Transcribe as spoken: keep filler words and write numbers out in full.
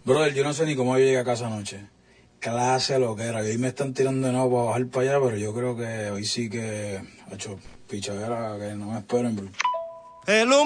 Brother, yo no sé ni cómo yo llegué a casa anoche. Clase lo que era. Y hoy me están tirando de nuevo para bajar para allá, pero yo creo que hoy sí que, ha hecho pichadera, que no me esperen, bro. El